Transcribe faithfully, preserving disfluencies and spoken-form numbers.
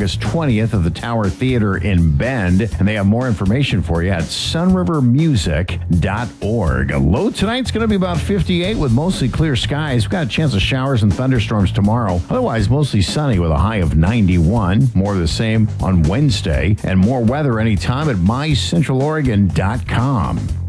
August twentieth at the Tower Theater in Bend. And they have more information for you at sun river music dot org. Low tonight's going to be about fifty-eight with mostly clear skies. We've got a chance of showers and thunderstorms tomorrow. Otherwise, mostly sunny with a high of ninety-one. More of the same on Wednesday. And more weather anytime at my central oregon dot com.